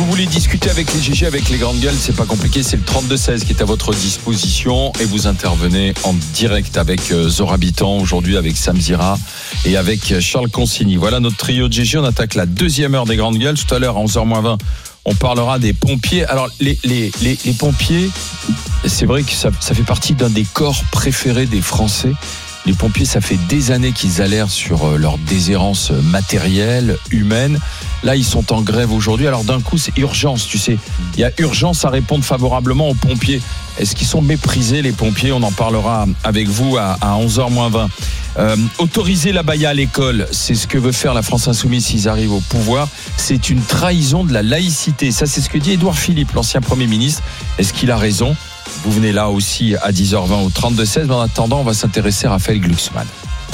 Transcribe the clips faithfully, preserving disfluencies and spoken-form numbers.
vous voulez discuter avec les G G, avec les grandes gueules, c'est pas compliqué, c'est le trente-deux seize qui est à votre disposition et vous intervenez en direct avec Zora Habitant, aujourd'hui avec Sam Zira et avec Charles Consigny. Voilà notre trio de G G, on attaque la deuxième heure des grandes gueules. Tout à l'heure à onze heures moins vingt, on parlera des pompiers. Alors les, les, les, les pompiers, c'est vrai que ça, ça fait partie d'un des corps préférés des Français. Les pompiers, ça fait des années qu'ils alertent sur leur déshérence matérielle, humaine. Là, ils sont en grève aujourd'hui. Alors d'un coup, c'est urgence, tu sais. Il y a urgence à répondre favorablement aux pompiers. Est-ce qu'ils sont méprisés, les pompiers ? On en parlera avec vous à, à onze heures moins vingt. Euh, autoriser la baya à l'école, c'est ce que veut faire la France Insoumise s'ils arrivent au pouvoir. C'est une trahison de la laïcité. Ça, c'est ce que dit Édouard Philippe, l'ancien Premier ministre. Est-ce qu'il a raison ? Vous venez là aussi à dix heures vingt au trente-deux seize. Mais en attendant, on va s'intéresser à Raphaël Glucksmann.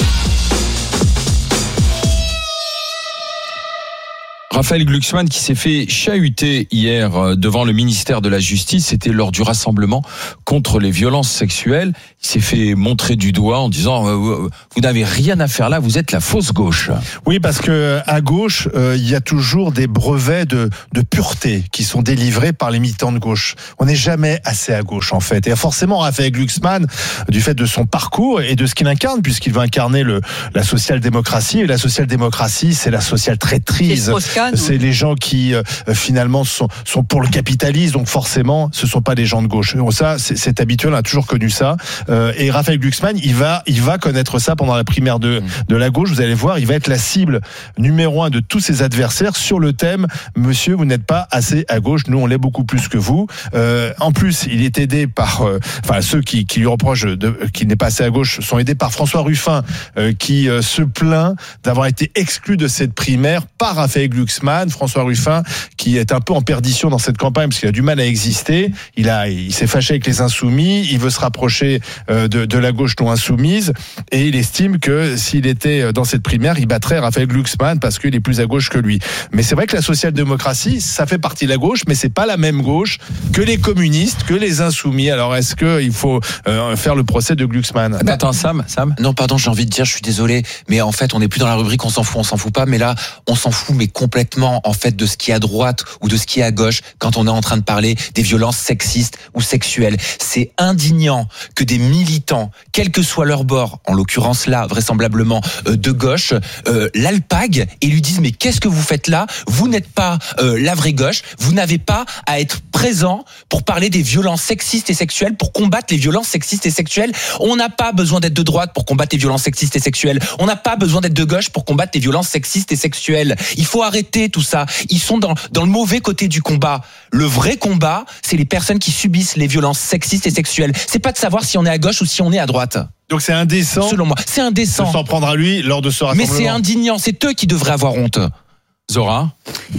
Raphaël Glucksmann qui s'est fait chahuter hier devant le ministère de la Justice. C'était lors du rassemblement contre les violences sexuelles. Il s'est fait montrer du doigt en disant euh, vous n'avez rien à faire là, vous êtes la fausse gauche. Oui, parce que à gauche, euh, il y a toujours des brevets de, de pureté qui sont délivrés par les militants de gauche. On n'est jamais assez à gauche en fait. Et forcément, Raphaël Glucksmann, du fait de son parcours et de ce qu'il incarne, puisqu'il va incarner le, la social-démocratie. Et la social-démocratie, c'est la social-traîtrise. C'est les gens qui euh, finalement sont, sont pour le capitalisme, donc forcément, ce sont pas des gens de gauche. Donc ça, c'est, c'est habituel, on a toujours connu ça. Euh, et Raphaël Glucksmann, il va, il va connaître ça pendant la primaire de, de la gauche. Vous allez voir, il va être la cible numéro un de tous ses adversaires sur le thème « Monsieur, vous n'êtes pas assez à gauche, nous on l'est beaucoup plus que vous euh, ». En plus, il est aidé par, euh, enfin ceux qui, qui lui reprochent de, qu'il n'est pas assez à gauche sont aidés par François Ruffin, euh, qui euh, se plaint d'avoir été exclu de cette primaire par Raphaël Glucksmann. François Ruffin, qui est un peu en perdition dans cette campagne parce qu'il a du mal à exister. Il a, il s'est fâché avec les Insoumis. Il veut se rapprocher de, de la gauche non insoumise et il estime que s'il était dans cette primaire, il battrait Raphaël Glucksmann parce qu'il est plus à gauche que lui. Mais c'est vrai que la social-démocratie, ça fait partie de la gauche, mais c'est pas la même gauche que les communistes, que les insoumis. Alors est-ce que il faut euh, faire le procès de Glucksmann ? Attends, attends, Sam, Sam. Non, pardon, j'ai envie de dire, je suis désolé, mais en fait, on n'est plus dans la rubrique on s'en fout, on s'en fout pas, mais là, on s'en fout, mais complètement, en fait, de ce qui est à droite ou de ce qui est à gauche quand on est en train de parler des violences sexistes ou sexuelles. C'est indignant que des militants, quel que soit leur bord, en l'occurrence là, vraisemblablement euh, de gauche, euh, l'alpaguent et lui disent mais qu'est-ce que vous faites là ? Vous n'êtes pas euh, la vraie gauche, vous n'avez pas à être présent pour parler des violences sexistes et sexuelles, pour combattre les violences sexistes et sexuelles. On n'a pas besoin d'être de droite pour combattre les violences sexistes et sexuelles. On n'a pas besoin d'être de gauche pour combattre les violences sexistes et sexuelles. Il faut arrêter tout ça. Ils sont dans, dans le mauvais côté du combat. Le vrai combat, c'est les personnes qui subissent les violences sexistes et sexuelles. C'est pas de savoir si on est à gauche ou si on est à droite. Donc c'est indécent. Selon moi, c'est indécent. De s'en prendre à lui lors de ce rassemblement. Mais c'est indignant. C'est eux qui devraient avoir honte. Zora ?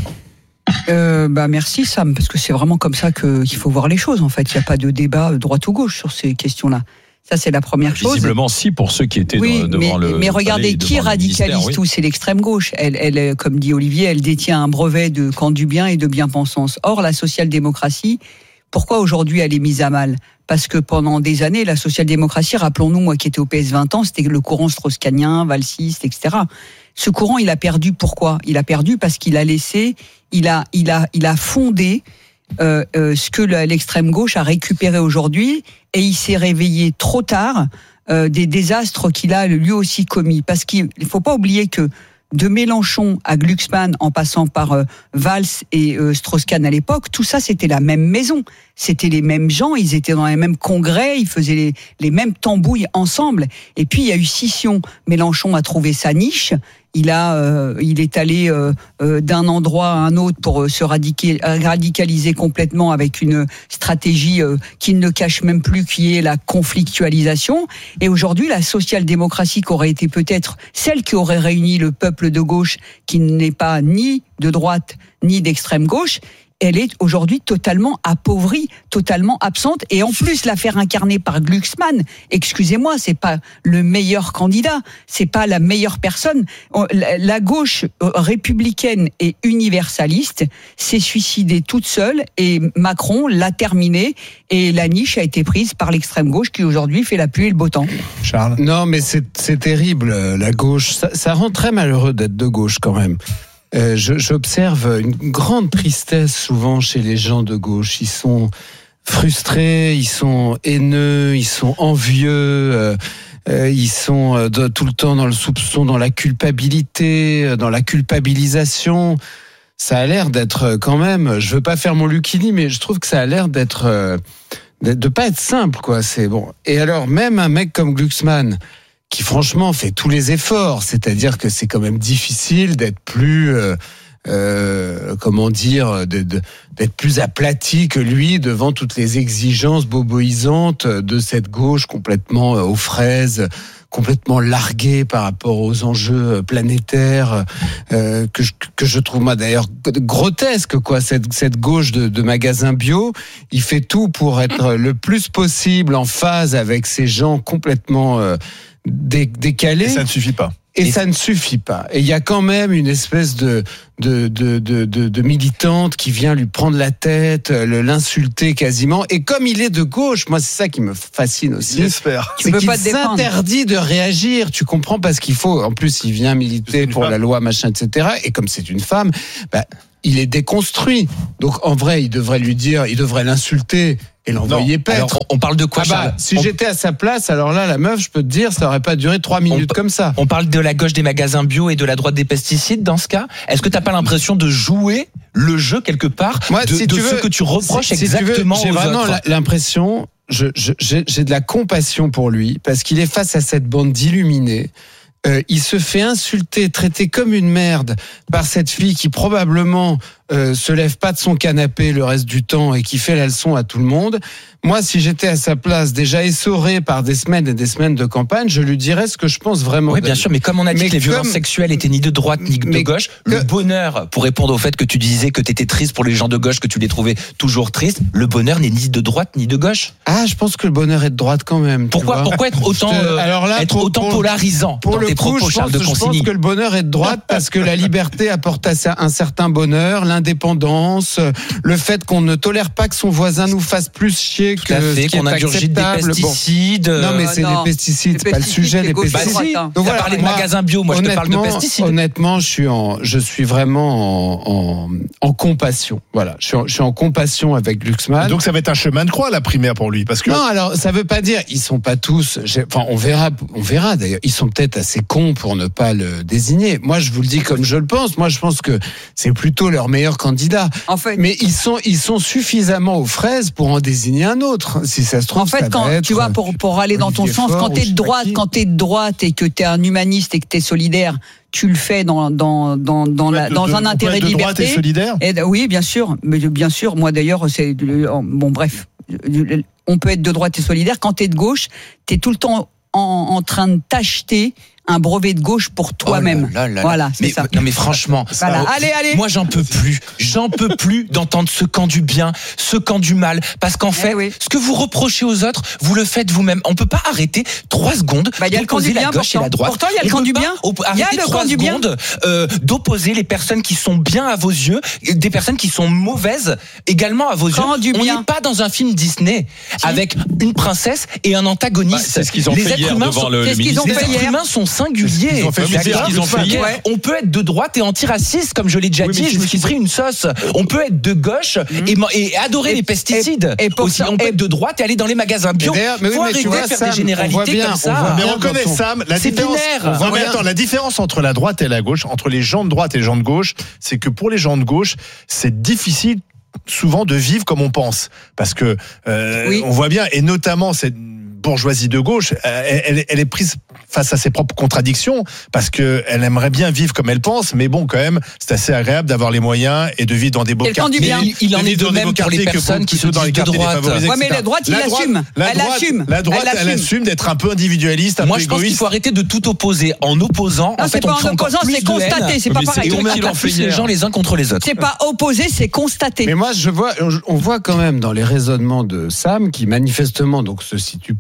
Euh, bah merci Sam, parce que c'est vraiment comme ça que, qu'il faut voir les choses. En fait, il n'y a pas de débat droite ou gauche sur ces questions-là. Ça, c'est la première chose. Visiblement, si, pour ceux qui étaient oui, devant mais, le. Mais regardez, palais, qui radicalise oui. tout ? C'est l'extrême gauche. Elle, elle, comme dit Olivier, elle détient un brevet de camp du bien et de bien-pensance. Or, la social-démocratie, pourquoi aujourd'hui elle est mise à mal ? Parce que pendant des années, la social-démocratie, rappelons-nous, moi qui étais au P S vingt ans, c'était le courant strauss-kahnien, valsiste, et cetera. Ce courant, il a perdu. Pourquoi ? Il a perdu parce qu'il a laissé, il a, il a, il a fondé euh, euh, ce que l'extrême gauche a récupéré aujourd'hui, et il s'est réveillé trop tard euh, des désastres qu'il a lui aussi commis. Parce qu'il ne faut pas oublier que de Mélenchon à Glucksmann, en passant par euh, Valls et euh, Strauss-Kahn à l'époque, tout ça c'était la même maison, c'était les mêmes gens, ils étaient dans les mêmes congrès, ils faisaient les, les mêmes tambouilles ensemble. Et puis il y a eu scission. Mélenchon a trouvé sa niche. Il a, euh, il est allé euh, euh, d'un endroit à un autre pour euh, se radical, radicaliser complètement avec une stratégie euh, qu'il ne cache même plus, qui est la conflictualisation. Et aujourd'hui, la social-démocratie, qui aurait été peut-être celle qui aurait réuni le peuple de gauche, qui n'est pas ni de droite ni d'extrême gauche, elle est aujourd'hui totalement appauvrie, totalement absente. Et en plus, l'affaire incarnée par Glucksmann, excusez-moi, c'est pas le meilleur candidat, c'est pas la meilleure personne. La gauche républicaine et universaliste s'est suicidée toute seule et Macron l'a terminée et la niche a été prise par l'extrême gauche qui aujourd'hui fait la pluie et le beau temps. Charles ? Non, mais c'est, c'est terrible, la gauche. Ça, ça rend très malheureux d'être de gauche quand même. euh, je, j'observe une grande tristesse souvent chez les gens de gauche. Ils sont frustrés, ils sont haineux, ils sont envieux. Euh, Euh, ils sont euh, de, tout le temps dans le soupçon, dans la culpabilité, euh, dans la culpabilisation. Ça a l'air d'être quand même, je veux pas faire mon Lucchini, mais je trouve que ça a l'air d'être, euh, de, de pas être simple, quoi. C'est bon. Et alors, même un mec comme Glucksmann, qui franchement fait tous les efforts, c'est-à-dire que c'est quand même difficile d'être plus, euh, euh, comment dire, de, de, d'être plus aplati que lui devant toutes les exigences boboisantes de cette gauche complètement aux fraises, complètement larguée par rapport aux enjeux planétaires, euh, que, je, que je trouve moi d'ailleurs grotesque, quoi. Cette, cette gauche de, de magasin bio, il fait tout pour être le plus possible en phase avec ces gens complètement euh, dé, décalés. Et ça ne suffit pas. Et, Et ça ne suffit pas. Et il y a quand même une espèce de de, de de de de militante qui vient lui prendre la tête, le, l'insulter quasiment. Et comme il est de gauche, moi c'est ça qui me fascine aussi. J'espère. C'est qu'il s'interdit de réagir. Tu comprends, parce qu'il faut. En plus, il vient militer pour femme. la loi, machin, et cetera. Et comme c'est une femme, bah, il est déconstruit. Donc en vrai, il devrait lui dire, il devrait l'insulter et l'envoyer paître. Alors, on parle de quoi, Ah bah, Charles? si on... j'étais à sa place, alors là, la meuf, je peux te dire, ça aurait pas duré trois minutes on, comme ça. On parle de la gauche des magasins bio et de la droite des pesticides dans ce cas. Est-ce que t'as pas l'impression de jouer le jeu quelque part Moi, de, si de tu ce veux, que tu reproches si, si exactement tu veux, j'ai aux vraiment autres? l'impression, je, je, j'ai, j'ai de la compassion pour lui, parce qu'il est face à cette bande d'illuminés. Euh, il se fait insulter, traiter comme une merde par cette fille qui probablement euh, se lève pas de son canapé le reste du temps et qui fait la leçon à tout le monde. Moi, si j'étais à sa place, déjà essoré par des semaines et des semaines de campagne, je lui dirais ce que je pense vraiment. Oui, bien sûr, mais comme on a dit Mais que les violences comme- sexuelles étaient ni de droite ni de Mais gauche, que- le bonheur, pour répondre au fait que tu disais que t'étais triste pour les gens de gauche, que tu les trouvais toujours tristes, le bonheur n'est ni de droite ni de gauche. Ah, je pense que le bonheur est de droite quand même. tu Pourquoi, vois. pourquoi être autant, Je te- euh, alors là, être pour- autant pour- polarisant Pour dans le tes coup, propos, je Charles pense, de je pense Consigny? que le bonheur est de droite parce que la liberté apporte à ça un certain bonheur, l'indépendance, le fait qu'on ne tolère pas que son voisin nous fasse plus chier Tout à que fait, ce qui qu'on est ingurgite des acceptable. Bon. pesticides. Non, mais euh, c'est non. les pesticides, Les c'est pas le pesticides, sujet c'est des gauche, pesticides. droite, hein. T'as Donc voilà, parlé de moi, magasins bio, moi je te parle de honnêtement- pesticides. Honnêtement, je suis en, je suis vraiment en, en, en compassion. Voilà, je suis en, je suis en compassion avec Glucksmann. Donc ça va être un chemin de croix la primaire pour lui, parce que Non, alors ça veut pas dire ils sont pas tous. j'ai- Enfin, on verra, on verra d'ailleurs. Ils sont peut-être assez cons pour ne pas le désigner. Moi, je vous le dis comme je le pense. Moi, je pense que c'est plutôt leur meilleur candidat. En fait, Mais ils sont, ils sont suffisamment aux fraises pour en désigner un autre. Si ça se trouve, En fait, ça quand va être tu vois, pour pour aller dans ton Olivier sens, Faure quand ou t'es je sais de pas droite, qui. quand t'es de droite et que t'es un humaniste et que t'es solidaire, tu le fais dans dans dans dans, la, de- dans de- un on peut intérêt être de de droite et liberté. solidaire. Et, oui, bien sûr, mais bien sûr. Moi, d'ailleurs, c'est bon. Bref, on peut être de droite et solidaire. Quand t'es de gauche, t'es tout le temps en, en train de t'acheter un brevet de gauche pour toi-même. Oh là là là là. Voilà, c'est mais, ça. Non mais franchement, Voilà. oh, Allez, allez. moi j'en peux plus, j'en peux plus d'entendre ce camp du bien, ce camp du mal, parce qu'en fait, Eh oui. ce que vous reprochez aux autres, vous le faites vous-même. On peut pas arrêter trois secondes Bah, il y a le camp d'opposer du bien, la gauche pourtant. et la droite. Pourtant, il y a le On camp peut du pas bien. op- Il y a arrêter le trois camp du bien. secondes, euh, d'opposer les personnes qui sont bien à vos yeux, et des personnes qui sont mauvaises également à vos Camp yeux. du On bien. n'est pas dans un film Disney avec une princesse et un antagoniste. Bah, c'est ce qu'ils ont les fait êtres hier humains devant sont, le- C'est le ce qu'ils ont les fait êtres hier. humains sont singuliers. Ils ont fait Ouais, mais c'est hier. ce qu'ils ont fait hier. Ouais. On peut être de droite et antiraciste, comme je l'ai déjà Oui, mais dit, c'est je me ce suis qu'ils pris une sauce. On peut être de gauche et, ma- et adorer Et- les pesticides. et- et pour aussi, ça- on peut et- être de droite et aller dans les magasins bio. Mais d'ailleurs, mais oui, Faut mais tu arrêter vois, de faire Sam, des on généralités voit bien, comme on ça. voit Mais bien. on connaît quand on- Sam, la C'est différence. binaire. Non, mais Voilà. attends, la différence entre la droite et la gauche, entre les gens de droite et les gens de gauche, c'est que pour les gens de gauche, c'est difficile souvent de vivre comme on pense, parce que euh, Oui. on voit bien, et notamment cette bourgeoisie de gauche, euh, elle, elle est prise face à ses propres contradictions, parce que elle aimerait bien vivre comme elle pense, mais bon, quand même, c'est assez agréable d'avoir les moyens et de vivre dans des beaux Et le camp du quartiers. bien. Mais il, il en de est vivre de dans des même beaux pour les quartiers que personnes qui se plutôt dans les disent de quartiers droite. défavorisés, Ouais, mais et cetera. la droite, il La droite- assume. La Elle droite, assume. la droite, Elle elle assume. assume d'être un peu individualiste, un Moi, peu je pense qu'il égoïste. faut arrêter de tout opposer. En opposant, Non, en c'est fait, pas on en crée encore opposant, plus c'est de haine. constaté, c'est pas Mais c'est- pareil. Et on Qu'est-ce met qu'il en encore fait plus les hier gens les uns contre les autres. C'est pas opposé, c'est constaté. Mais moi, je vois, on voit quand même dans les raisonnements de Sam, qui manifestement donc se situe plus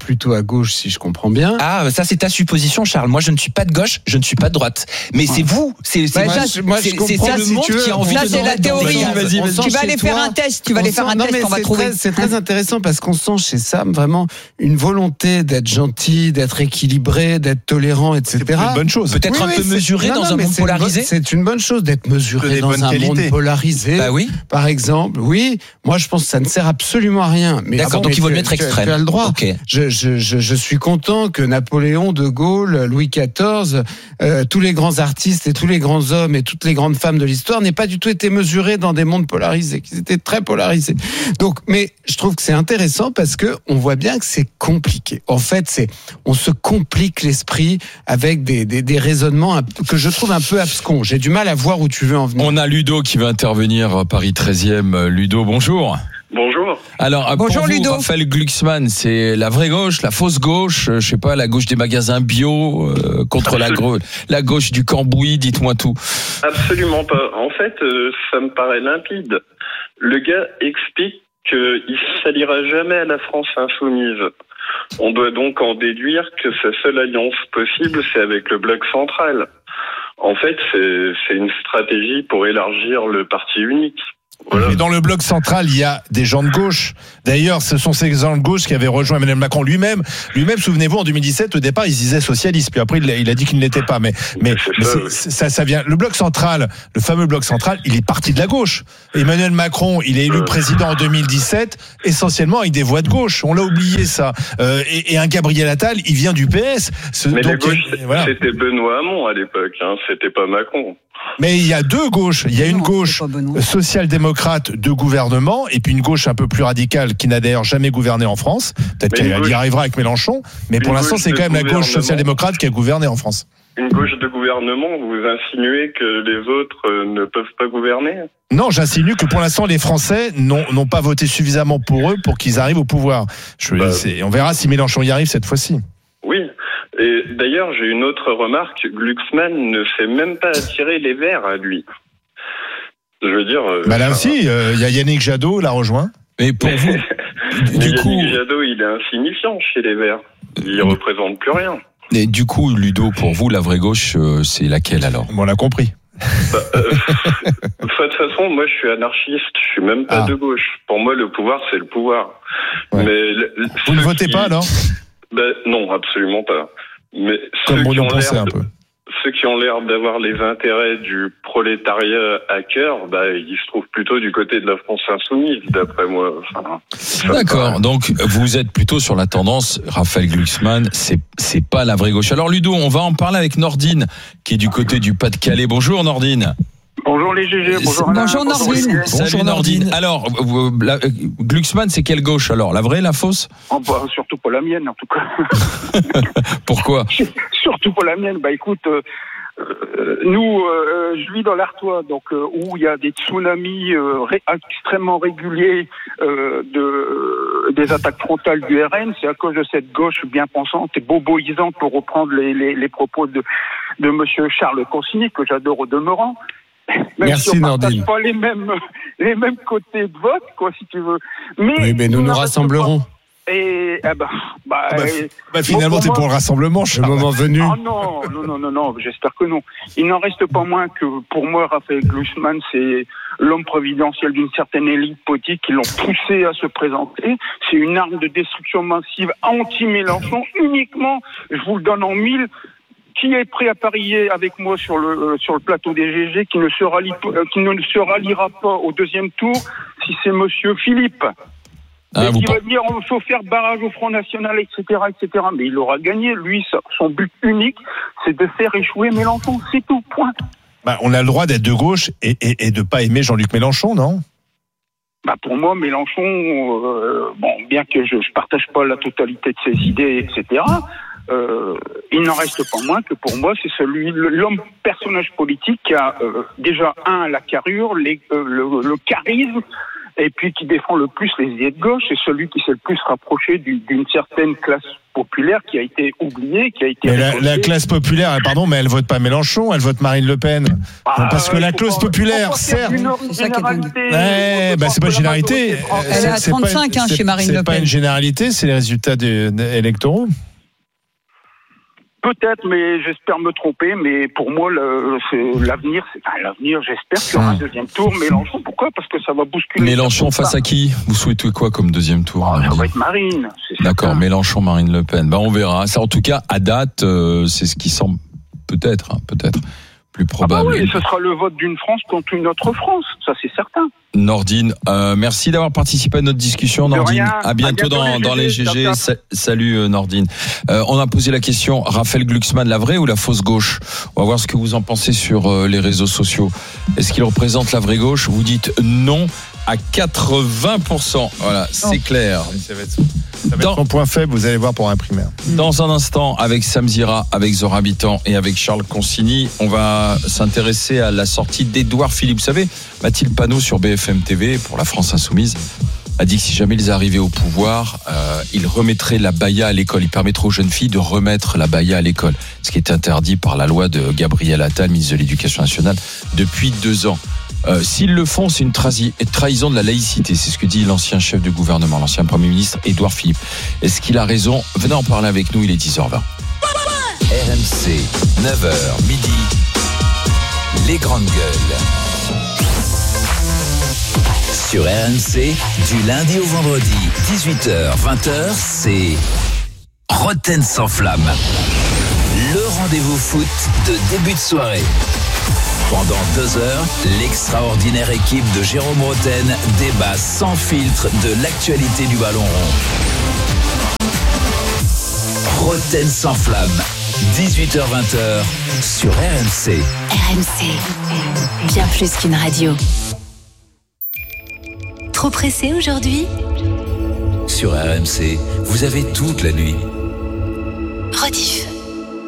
plutôt à gauche, si je comprends bien. Ah, ça c'est ta supposition, Charles. Moi, je ne suis pas de gauche, je ne suis pas de droite. Mais c'est vous, c'est c'est Ouais, moi, ça, je- moi, je c'est- comprends, c'est le si monde tu veux. qui a envie Ça, de c'est nous la mettre dans théorie. des cases. Vas-y, vas-y. Tu vas aller chez faire toi, un test. Tu vas on aller faire sent- un non, test. mais On va c'est trouver. très- C'est très intéressant parce qu'on sent chez Sam vraiment une volonté d'être gentil, d'être équilibré, d'être tolérant, et cetera. C'est une bonne chose. Peut-être Oui, un oui, peu c'est- mesuré non, dans non, un mais monde c'est une bonne- polarisé. C'est une bonne chose d'être mesuré Des dans bonnes un qualités. monde polarisé. Bah oui. Par exemple, oui, moi je pense que ça ne sert absolument à rien. Mais D'accord, ah bon, donc mais il vaut le tu- mettre tu- extrême. Tu as le droit. Ok. Je, je, je, je suis content que Napoléon, De Gaulle, Louis quatorze, euh, tous les grands artistes et tous les grands hommes et toutes les grandes femmes de l'histoire n'aient pas du tout été mesurés dans des mondes polarisés, qu'ils étaient très polarisés. Donc, mais je trouve que c'est intéressant parce que on voit bien que c'est compliqué. En fait, c'est on se complique l'esprit avec des, des, des raisonnements un peu- que je trouve un peu abscons. J'ai du mal à voir où tu veux en venir. On a Ludo qui va intervenir à Paris treizième. Ludo, bonjour. Bonjour. Alors, pour Bonjour, vous, Ludo. Raphaël Glucksmann, c'est la vraie gauche, la fausse gauche, euh, je sais pas, la gauche des magasins bio euh, contre la, gro- la gauche du cambouis, dites-moi tout. Absolument pas. En fait, euh, ça me paraît limpide. Le gars explique qu'il ne s'alliera jamais à la France insoumise. On doit donc en déduire que sa seule alliance possible, c'est avec le bloc central. En fait, c'est, c'est une stratégie pour élargir le parti unique. Voilà. Et dans le bloc central, il y a des gens de gauche. D'ailleurs, ce sont ces gens de gauche qui avaient rejoint Emmanuel Macron lui-même. Lui-même, souvenez-vous, en deux mille dix-sept, au départ, il se disait socialiste. Puis après, il a, il a dit qu'il ne l'était pas. Mais, mais, C'est mais ça, c'est- oui. c'est- ça, ça vient. Le bloc central, le fameux bloc central, il est parti de la gauche. Emmanuel Macron, il est élu Euh. président en deux mille dix-sept, essentiellement avec des voix de gauche. On l'a oublié ça. Euh, et, et un Gabriel Attal, il vient du P S. Ce- Mais la donc, gauche, euh, voilà. c'était Benoît Hamon à l'époque, hein, c'était pas Macron. Mais il y a deux gauches. Il y a une Non, gauche c'est pas Benoît. social-démocrate de gouvernement et puis une gauche un peu plus radicale qui n'a d'ailleurs jamais gouverné en France. Peut-être Mais qu'elle une y gauche- arrivera avec Mélenchon. Mais pour une l'instant, gauche c'est de quand même la gauche gouvernement. social-démocrate qui a gouverné en France. Une gauche de gouvernement, vous insinuez que les autres euh, ne peuvent pas gouverner ? Non, j'insinue que pour l'instant, les Français n'ont n'ont pas voté suffisamment pour eux pour qu'ils arrivent au pouvoir. Je, Bah, c'est- on verra si Mélenchon y arrive cette fois-ci. Oui. Et d'ailleurs, j'ai une autre remarque. Glucksmann ne fait même pas attirer les Verts à lui. Je veux dire. euh, Bah là enfin, aussi, euh, il y a Yannick Jadot, l'a rejoint. Mais pour vous, mais du Yannick coup, Jadot, il est insignifiant chez les Verts. Il représente plus rien. et du coup, Ludo, pour vous, la vraie gauche, euh, c'est laquelle alors? Bon, on l'a compris. Bah, euh, de toute façon, moi, je suis anarchiste. Je suis même pas Ah. de gauche. Pour moi, le pouvoir, c'est le pouvoir. Ouais. Mais le- le- Vous ne ceux votez qui- pas alors? Ben, non, absolument pas. Mais Comme ceux on qui en ont pensait l'air un de- peu. Ceux qui ont l'air d'avoir les intérêts du prolétariat à cœur, bah, ils se trouvent plutôt du côté de la France insoumise, d'après moi. Enfin, ça me D'accord. paraît. Donc, vous êtes plutôt sur la tendance, Raphaël Glucksmann, c'est, c'est pas la vraie gauche. Alors, Ludo, on va en parler avec Nordine, qui est du côté du Pas-de-Calais. Bonjour, Nordine. Bonjour les G G, bonjour Alain. Bonjour, Nordine. Olivier. Salut, Nordine. Alors, vous- la- euh, Glucksmann, c'est quelle gauche alors? La vraie, la fausse? Oh, bah, surtout pas la mienne en tout cas. Pourquoi? Surtout pas la mienne. Bah écoute, euh, euh, nous, euh, je vis dans l'Artois, donc euh, où il y a des tsunamis euh, ré- extrêmement réguliers euh, de des attaques frontales du R N. C'est à cause de cette gauche bien pensante et boboisante, pour reprendre les, les, les propos de de Monsieur Charles Consigny, que j'adore au demeurant. Même Merci, si on partage Nordine. pas les mêmes les mêmes côtés de vote, quoi, si tu veux. Mais Oui, mais nous il nous n'en reste rassemblerons. pas. Et eh ben, bah, Ah bah, euh, Bah, finalement, pour t'es moi- pour le rassemblement, Le Charles. moment venu. oh non, non, non, non, non, j'espère que non. Il n'en reste pas moins que, pour moi, Raphaël Glucksmann, c'est l'homme providentiel d'une certaine élite politique qui l'ont poussé à se présenter. C'est une arme de destruction massive anti-Mélenchon, uniquement, je vous le donne en mille. Qui est prêt à parier avec moi sur le euh, sur le plateau des G G, qui ne se rallie, euh, qui ne se ralliera pas au deuxième tour, si c'est Monsieur Philippe, Ah, et vous qui par- va dire il faut faire barrage au Front National, et cetera, et cetera. Mais il aura gagné. Lui, sa- son but unique, c'est de faire échouer Mélenchon. C'est tout. Point. Bah, on a le droit d'être de gauche et, et, et de pas aimer Jean-Luc Mélenchon, non? Bah pour moi, Mélenchon, euh, bon, bien que je ne partage pas la totalité de ses idées, et cetera. Euh, il n'en reste pas moins que pour moi, c'est celui, l'homme personnage politique qui a euh, déjà un la carrure, les, euh, le, le charisme et puis qui défend le plus les idées de gauche, c'est celui qui s'est le plus rapproché du, d'une certaine classe populaire qui a été oubliée, qui a été... Mais la, la classe populaire, pardon, mais elle vote pas Mélenchon, elle vote Marine Le Pen. Ah, parce que euh, la classe pas, populaire, certes... C'est ça qui est dingue. Ouais, bah c'est pas une généralité. Elle est à trente-cinq hein, chez Marine Le Pen. C'est pas une généralité, c'est les résultats des, des électoraux. Peut-être, mais j'espère me tromper. Mais pour moi, le, c'est, l'avenir, c'est enfin, l'avenir. J'espère qu'il y aura un deuxième tour. Mélenchon, pourquoi ? Parce que ça va bousculer. Mélenchon face à qui ? Vous souhaitez quoi comme deuxième tour ? Oh, ça va être Marine. C'est D'accord, certain. Mélenchon, Marine Le Pen. Ben on verra. Ça, en tout cas, à date, euh, c'est ce qui semble peut-être, hein, peut-être plus probable. Ah bah oui, ce sera le vote d'une France contre une autre France. Ça, c'est certain. Nordine, euh, merci d'avoir participé à notre discussion, De Nordine. rien. À bientôt, À bientôt dans, les dans les G G. G G. Ciao, Sa- Salut euh, Nordine. Euh, on a posé la question, Raphaël Glucksmann, la vraie ou la fausse gauche ? On va voir ce que vous en pensez sur euh, les réseaux sociaux. Est-ce qu'il représente la vraie gauche ? Vous dites non à quatre-vingts pour cent. Voilà, c'est clair. Ça va être, ça va être Dans- son point faible, vous allez voir pour un primaire. Dans un instant, avec Sam Zira, avec Zora Habitant et avec Charles Consigny, on va s'intéresser à la sortie d'Édouard Philippe. Vous savez, Mathilde Panot sur B F M T V pour la France Insoumise a dit que si jamais ils arrivaient au pouvoir, euh, ils remettraient la baya à l'école. Ils permettraient aux jeunes filles de remettre la baya à l'école, ce qui est interdit par la loi de Gabriel Attal, ministre de l'Éducation nationale, depuis deux ans. Euh, s'ils le font, c'est une trahi- trahison de la laïcité. C'est ce que dit l'ancien chef du gouvernement, l'ancien Premier ministre Édouard Philippe. Est-ce qu'il a raison ? Venez en parler avec nous, il est dix heures vingt. R M C, neuf heures midi, les grandes gueules. Sur R M C, du lundi au vendredi, dix-huit heures, vingt heures, c'est Roten sans flamme. Le rendez-vous foot de début de soirée. Pendant deux heures, l'extraordinaire équipe de Jérôme Roten débat sans filtre de l'actualité du ballon rond. Roten sans flamme, dix-huit heures vingt sur R M C. R M C, bien plus qu'une radio. Trop pressé aujourd'hui ? Sur R M C, vous avez toute la nuit. Rediff.